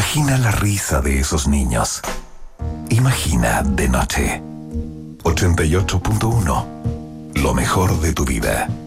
Imagina la risa de esos niños. Imagina de noche. 88.1. Lo mejor de tu vida.